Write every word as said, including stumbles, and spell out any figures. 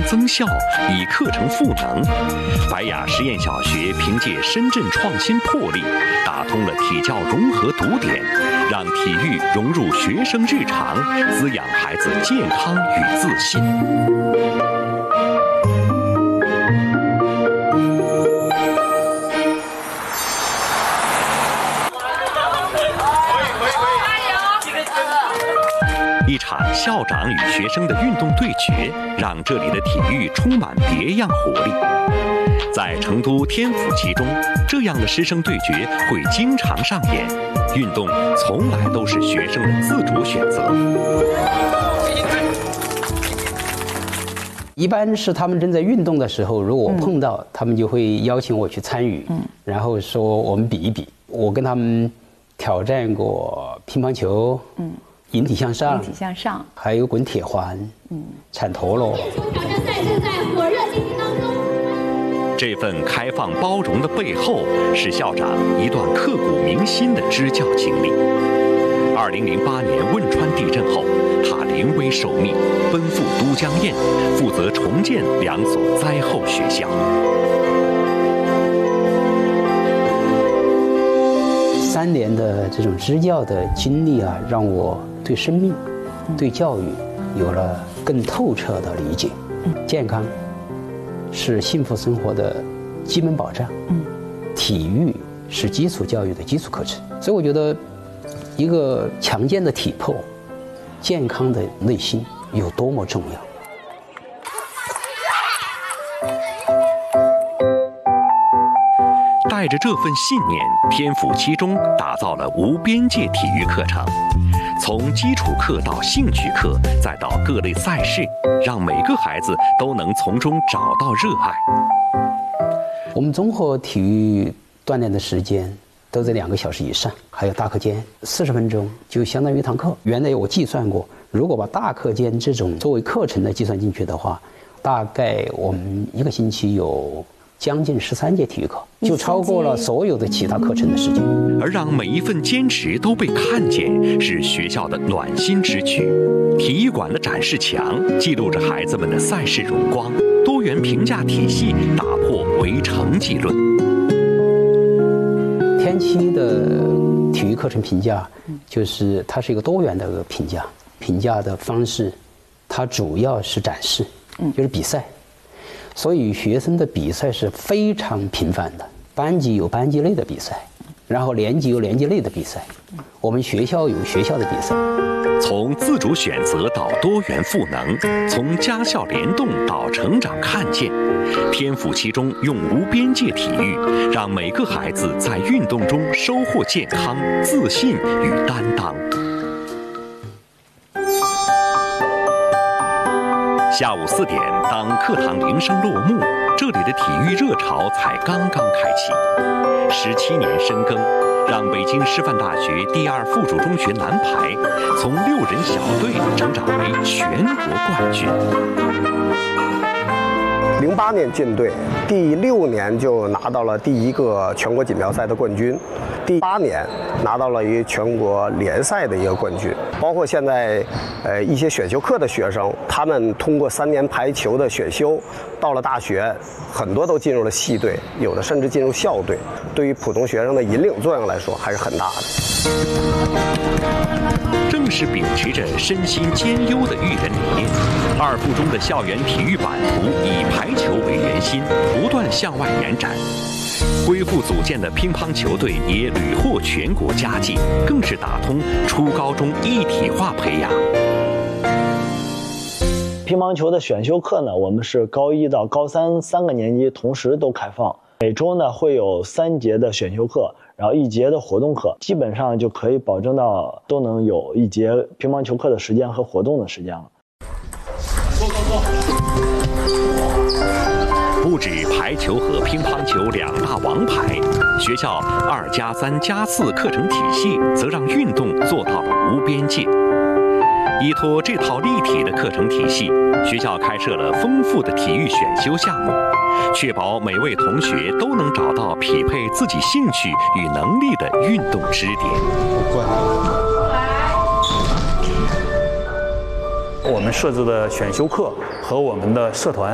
增效，以课程赋能。白雅实验小学凭借深圳创新魄力，打通了体教融合堵点，让体育融入学生日常，滋养孩子健康与自信。一场校长与学生的运动对决，让这里的体育充满别样活力。在成都天府七中，这样的师生对决会经常上演。运动从来都是学生的自主选择。 一般是他们正在运动的时候，如果我碰到，嗯、他们就会邀请我去参与，嗯、然后说我们比一比。我跟他们挑战过乒乓球，嗯。引体向上， 引体向上， 还有滚铁环，嗯，铲陀螺。 挑战赛正在火热进行当中。 这份开放包容的背后，是校长一段刻骨铭心的支教经历。二零零八年汶川地震后，他临危受命，奔赴都江堰，负责重建两所灾后学校。 三年的这种支教的经历啊，让我对生命、对教育有了更透彻的理解。健康是幸福生活的基本保障，体育是基础教育的基础课程。所以我觉得，一个强健的体魄、健康的内心有多么重要。 带着这份信念，天府七中打造了无边界体育课程，从基础课到兴趣课，再到各类赛事，让每个孩子都能从中找到热爱。 我们综合体育锻炼的时间都在两个小时以上，还有大课间四十分钟，就相当于一堂课。原来我计算过，如果把大课间这种作为课程的计算进去的话，大概我们一个星期有将近十三节体育课，就超过了所有的其他课程的时间。 而让每一份坚持都被看见，是学校的暖心之举。体育馆的展示墙记录着孩子们的赛事荣光，多元评价体系打破唯成绩论。 天七的体育课程评价，就是它是一个多元的评价，评价的方式，它主要是展示，就是比赛。所以学生的比赛是非常频繁的，班级有班级内的比赛，然后年级有年级内的比赛，我们学校有学校的比赛。 从自主选择到多元赋能，从家校联动到成长看见，天府七中用无边界体育，让每个孩子在运动中收获健康、自信与担当。下午四点，当课堂铃声落幕，这里的体育热潮才刚刚开启。十七年深耕，让北京师范大学第二附属中学男排从六人小队成长为全国冠军。 零八年进队，第六年就拿到了第一个全国锦标赛的冠军，第八年拿到了一个全国联赛的一个冠军。包括现在，呃，一些选修课的学生，他们通过三年排球的选修，到了大学，很多都进入了系队，有的甚至进入校队。对于普通学生的引领作用来说，还是很大的。 正是秉持着身心兼优的育人理念，二附中的校园体育版图以排球为圆心，不断向外延展。恢复组建的乒乓球队也屡获全国佳绩，更是打通初高中一体化培养。 乒乓球的选修课呢，我们是高一到高三三个年级同时都开放，每周呢会有三节的选修课，然后一节的活动课，基本上就可以保证到都能有一节乒乓球课的时间和活动的时间了。 不止排球和乒乓球两大王牌，学校二加三加四课程体系则让运动做到了无边界。依托这套立体的课程体系，学校开设了丰富的体育选修项目，确保每位同学都能找到匹配自己兴趣与能力的运动支点。 我们设置的选修课和我们的社团